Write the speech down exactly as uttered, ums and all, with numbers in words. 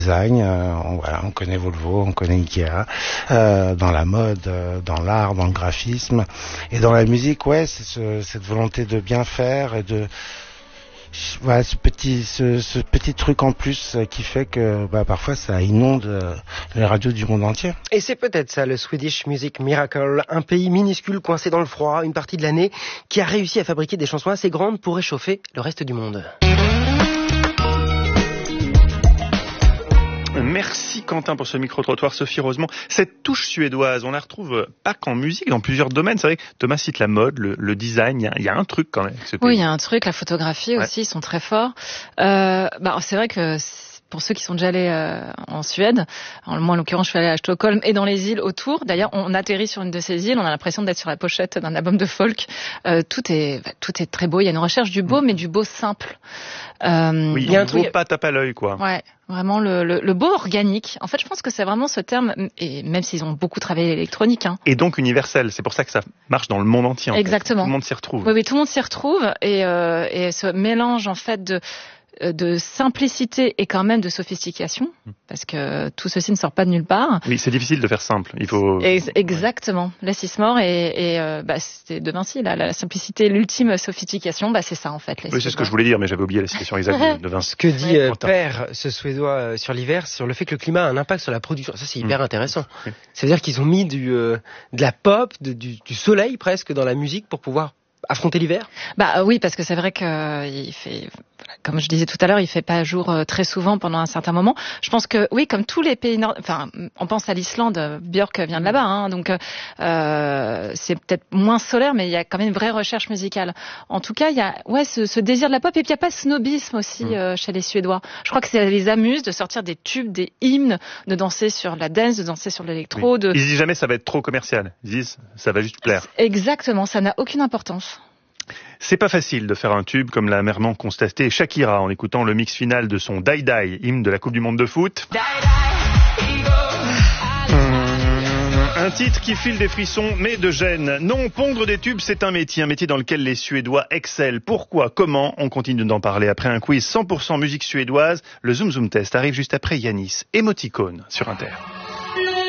Design, euh, on, voilà, on connaît Volvo, on connaît Ikea, euh, dans la mode, euh, dans l'art, dans le graphisme, et dans la musique, ouais, c'est ce, cette volonté de bien faire et de, voilà, ce petit, ce, ce petit truc en plus qui fait que, bah, parfois ça inonde euh, les radios du monde entier. Et c'est peut-être ça, le Swedish Music Miracle, un pays minuscule coincé dans le froid, une partie de l'année, qui a réussi à fabriquer des chansons assez grandes pour réchauffer le reste du monde. Merci Quentin pour ce micro-trottoir. Sophie Rosemont, cette touche suédoise, on la retrouve pas qu'en musique, dans plusieurs domaines. C'est vrai que Thomas cite la mode, le, le design, il y, a, il y a un truc quand même. Oui, il y a un truc, la photographie ouais. aussi, ils sont très forts. Euh, bah, c'est vrai que pour ceux qui sont déjà allés euh, en Suède, moi en l'occurrence je suis allée à Stockholm et dans les îles autour. D'ailleurs, on atterrit sur une de ces îles, on a l'impression d'être sur la pochette d'un album de folk. Euh, tout est tout est très beau. Il y a une recherche du beau, mmh. mais du beau simple. Euh, oui, il y a un beau pas tape à l'œil, quoi. Ouais, vraiment le, le, le beau organique. En fait, je pense que c'est vraiment ce terme, et même s'ils ont beaucoup travaillé l'électronique. Hein. Et donc universel. C'est pour ça que ça marche dans le monde entier. En Exactement. Fait. Tout le monde s'y retrouve. Oui, oui, tout le monde s'y retrouve et, euh, et ce mélange en fait de de simplicité et quand même de sophistication, parce que tout ceci ne sort pas de nulle part. Oui, c'est difficile de faire simple. Il faut exactement. Ouais. Less is more et, et euh, bah, c'est de Vinci là, la simplicité, l'ultime sophistication, bah c'est ça en fait. Oui, c'est ce que je voulais dire, mais j'avais oublié la citation exacte de Vinci. Ce que dit euh, Père, ce Suédois euh, sur l'hiver, sur le fait que le climat a un impact sur la production. Ça, c'est hyper mmh. intéressant. Oui. Ça veut dire qu'ils ont mis du euh, de la pop, de, du, du soleil presque dans la musique pour pouvoir affronter l'hiver. Bah oui, parce que c'est vrai que euh, il fait, comme je disais tout à l'heure, il fait pas jour euh, très souvent pendant un certain moment. Je pense que oui, comme tous les pays nord, enfin, on pense à l'Islande, Björk vient de là-bas, hein, donc euh, c'est peut-être moins solaire, mais il y a quand même une vraie recherche musicale. En tout cas, il y a ouais ce, ce désir de la pop et puis il y a pas de snobisme aussi mmh. euh, chez les Suédois. Je crois que ça les amuse de sortir des tubes, des hymnes, de danser sur la dance, de danser sur l'électro. Oui. De... Ils disent jamais ça va être trop commercial. Ils disent ça va juste plaire. Exactement, ça n'a aucune importance. C'est pas facile de faire un tube comme l'a amèrement constaté Shakira en écoutant le mix final de son Die Die, hymne de la Coupe du Monde de foot. Un titre qui file des frissons, mais de gêne. Non, pondre des tubes, c'est un métier, un métier dans lequel les Suédois excellent. Pourquoi ? Comment ? On continue d'en parler après un quiz cent pour cent musique suédoise. Le Zoom Zoom Test arrive juste après Yanis, Émoticône sur Inter.